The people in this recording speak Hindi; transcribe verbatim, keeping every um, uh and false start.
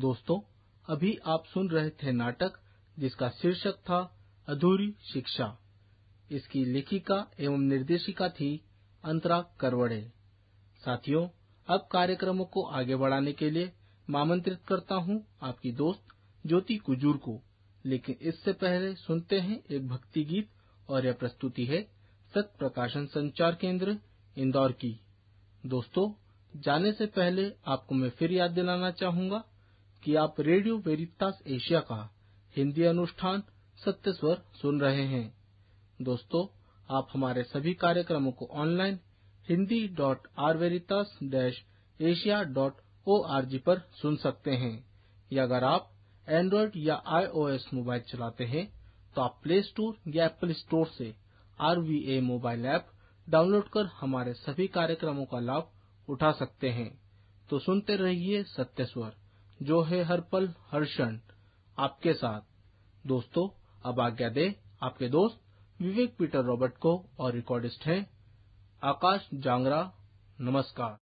दोस्तों, अभी आप सुन रहे थे नाटक जिसका शीर्षक था अधूरी शिक्षा। इसकी लेखिका एवं निर्देशिका थी अंतरा करवड़े। साथियों, अब कार्यक्रमों को आगे बढ़ाने के लिए मैं आमंत्रित करता हूं आपकी दोस्त ज्योति कुजूर को। लेकिन इससे पहले सुनते हैं एक भक्ति गीत और यह प्रस्तुति है सत्य प्रकाशन संचार केंद्र इंदौर की। दोस्तों, जाने से पहले आपको मैं फिर याद दिलाना चाहूंगा कि आप रेडियो वेरितास एशिया का हिंदी अनुष्ठान सत्य स्वर सुन रहे हैं। दोस्तों, आप हमारे सभी कार्यक्रमों को online Hindi dot are वेरितास dash Asia dot O R G पर सुन सकते हैं, या अगर आप एंड्रॉइड या आईओएस मोबाइल चलाते हैं तो आप प्ले स्टोर या एप्पल स्टोर से are V A mobile app download कर हमारे सभी कार्यक्रमों का लाभ उठा सकते हैं। तो सुनते रहिए सत्य स्वर, जो है हर पल हर क्षण आपके साथ। दोस्तों, अब आज्ञा दे आपके दोस्त विवेक पीटर रॉबर्ट को और रिकॉर्डिस्ट हैं आकाश जांगरा। नमस्कार।